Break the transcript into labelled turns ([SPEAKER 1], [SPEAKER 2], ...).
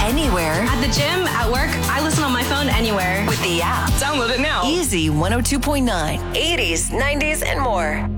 [SPEAKER 1] anywhere.
[SPEAKER 2] At the gym, at work, I listen on my phone anywhere.
[SPEAKER 1] With the app.
[SPEAKER 3] Download it now.
[SPEAKER 1] Easy 102.9, 80s, 90s, and more.